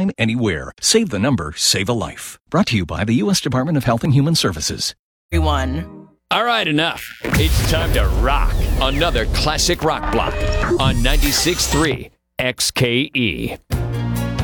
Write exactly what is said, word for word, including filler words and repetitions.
anytime, anywhere. Save the number, save a life. Brought to you by the U S Department of Health and Human Services. Everyone. All right, enough. It's time to rock another classic rock block on ninety-six point three X K E.